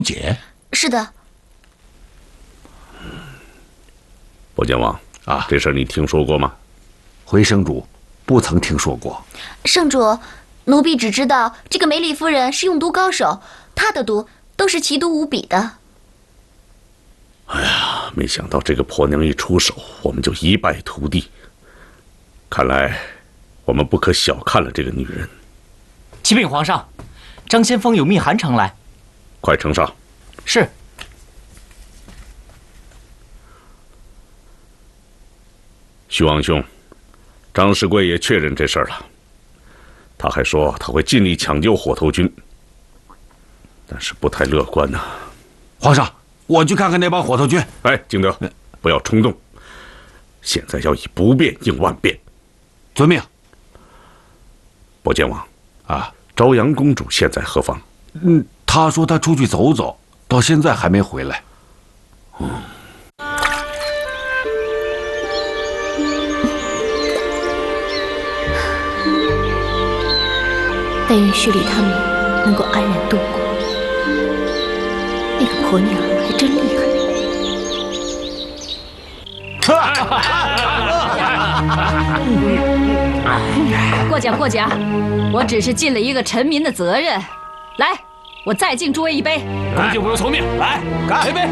姐。 是的。 博剑王啊，这事儿你听说过吗？ 回圣主，不曾听说过。 圣主，奴婢只知道这个梅里夫人是用毒高手，她的毒都是奇毒无比的。 哎呀，没想到这个婆娘一出手，我们就一败涂地。看来我们不可小看了这个女人。 启禀皇上，张先锋有密函呈来， 快呈上。 是。 徐王兄，张世贵也确认这事儿了，他还说他会尽力抢救火头军，但是不太乐观呐。 皇上，我去看看那帮火头军。 哎，敬德，不要冲动，现在要以不变应万变。 遵命。 博剑王啊，朝阳公主现在何方？ 她说她出去走走，到现在还没回来。 但愿薛礼他们能够安然度过。那个婆娘还真厉害。 过奖过奖，我只是尽了一个臣民的责任。来，我再敬诸位一杯。 恭敬不如从命，来，干一杯！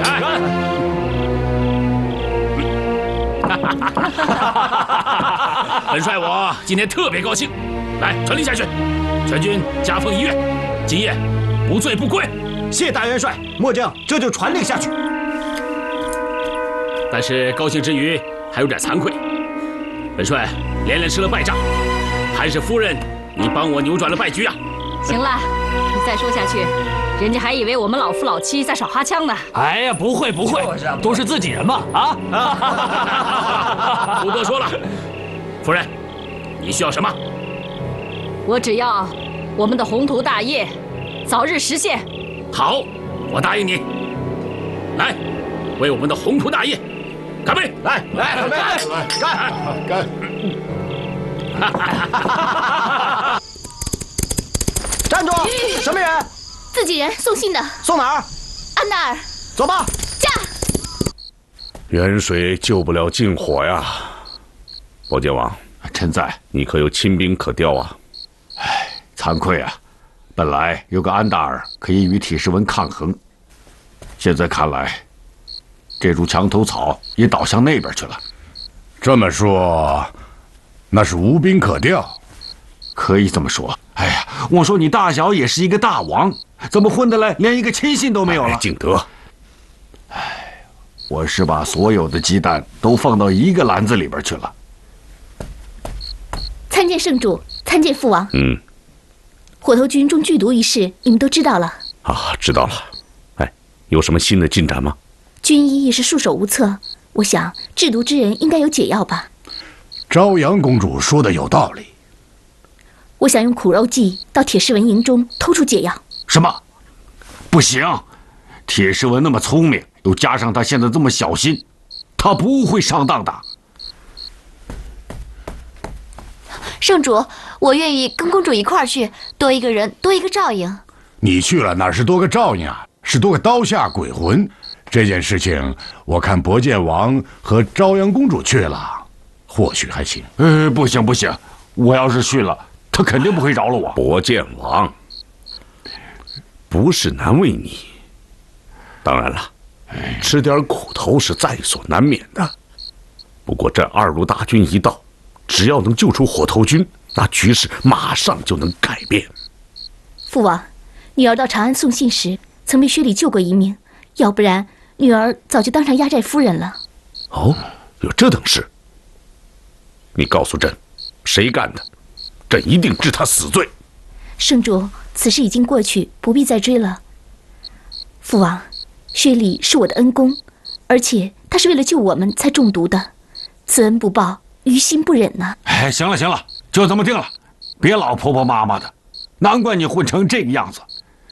本帅我今天特别高兴，来传令下去，全军加封1月，今夜不醉不归。 谢大元帅，末将这就传令下去。 但是高兴之余还有点惭愧，本帅连连吃了败仗，还是夫人你帮我扭转了败局啊！ 行了，你再说下去，人家还以为我们老夫老妻在耍花枪呢。 哎呀，不会不会，都是自己人嘛啊！ 不多说了，夫人，你需要什么？ 我只要我们的宏图大业早日实现。 好，我答应你。来，为我们的宏图大业干杯！ 来，干杯！干！站住！什么人？ 自己人送信的。 送哪儿？ 安纳尔。 走吧。 驾！ 远水救不了近火呀，博剑王， 臣在。 你可有亲兵可调啊？ 唉，惭愧啊！本来有个安达尔可以与铁石文抗衡，现在看来，这株墙头草也倒向那边去了。 这么说，那是无兵可调。 可以这么说。哎呀，我说你大小也是一个大王，怎么混得来连一个亲信都没有了？ 敬德， 哎，我是把所有的鸡蛋都放到一个篮子里边去了。 参见圣主，参见父王。火头军中剧毒一事，你们都知道了啊？知道了。哎，有什么新的进展吗？ 军医也是束手无策，我想制毒之人应该有解药吧。 朝阳公主说的有道理。 我想用苦肉计到铁石文营中偷出解药。 什么？不行！铁石文那么聪明，又加上他现在这么小心，他不会上当的。 圣主，我愿意跟公主一块儿去，多一个人多一个照应。 你去了哪是多个照应啊，是多个刀下鬼魂。这件事情，我看博剑王和朝阳公主去了，或许还行。 不行不行，我要是去了，他肯定不会饶了我。 博剑王，不是难为你，当然了，吃点苦头是在所难免的。不过这2路大军一到，只要能救出火头军，那局势马上就能改变。 父王，女儿到长安送信时，曾被薛礼救过一命，要不然女儿早就当上压寨夫人了。 哦，有这等事？你告诉朕，谁干的？朕一定治他死罪。 圣主，此事已经过去，不必再追了。父王，薛礼是我的恩公，而且他是为了救我们才中毒的，此恩不报，于心不忍呐。 哎，行了行了，就这么定了，别老婆婆妈妈的，难怪你混成这个样子。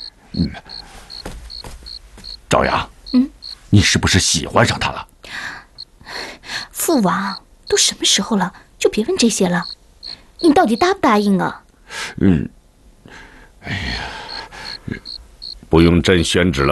朝阳，你是不是喜欢上他了？ 父王，都什么时候了，就别问这些了。你到底答不答应啊？ 不用朕宣旨了。